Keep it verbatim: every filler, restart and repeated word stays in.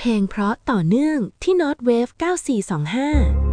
เพลงเพราะต่อเนื่องที่ North Wave เก้าสี่สองห้า